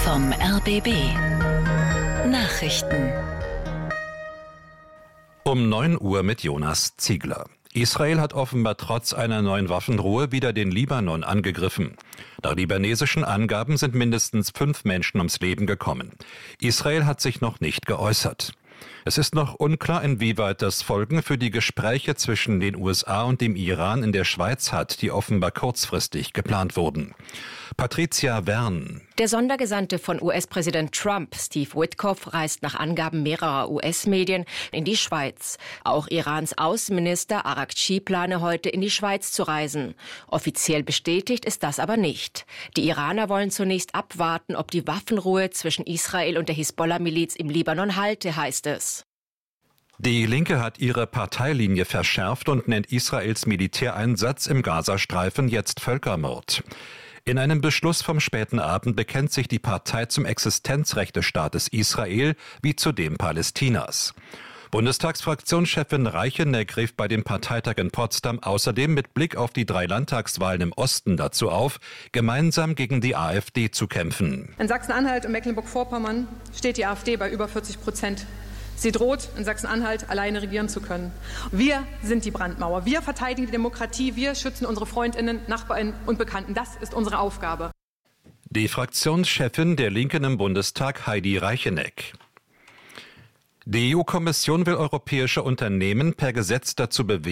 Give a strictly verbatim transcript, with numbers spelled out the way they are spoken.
vom R B B. Nachrichten. Um neun Uhr mit Jonas Ziegler. Israel hat offenbar trotz einer neuen Waffenruhe wieder den Libanon angegriffen. Nach libanesischen Angaben sind mindestens fünf Menschen ums Leben gekommen. Israel hat sich noch nicht geäußert. Es ist noch unklar, inwieweit das Folgen für die Gespräche zwischen den U S A und dem Iran in der Schweiz hat, die offenbar kurzfristig geplant wurden. Patricia Wern. Der Sondergesandte von U S-Präsident Trump, Steve Witkoff, reist nach Angaben mehrerer U S-Medien in die Schweiz. Auch Irans Außenminister Araghchi plane heute in die Schweiz zu reisen. Offiziell bestätigt ist das aber nicht. Die Iraner wollen zunächst abwarten, ob die Waffenruhe zwischen Israel und der Hisbollah-Miliz im Libanon halte, heißt es. Die Linke hat ihre Parteilinie verschärft und nennt Israels Militäreinsatz im Gazastreifen jetzt Völkermord. In einem Beschluss vom späten Abend bekennt sich die Partei zum Existenzrechtestaates Israel wie zu dem Palästinas. Bundestagsfraktionschefin Reicheneck rief bei dem Parteitag in Potsdam außerdem mit Blick auf die drei Landtagswahlen im Osten dazu auf, gemeinsam gegen die AfD zu kämpfen. In Sachsen-Anhalt und Mecklenburg-Vorpommern steht die AfD bei über vierzig Prozent. Sie droht, in Sachsen-Anhalt alleine regieren zu können. Wir sind die Brandmauer. Wir verteidigen die Demokratie. Wir schützen unsere Freundinnen, Nachbarn und Bekannten. Das ist unsere Aufgabe. Die Fraktionschefin der Linken im Bundestag, Heidi Reicheneck. Die E U-Kommission will europäische Unternehmen per Gesetz dazu bewegen,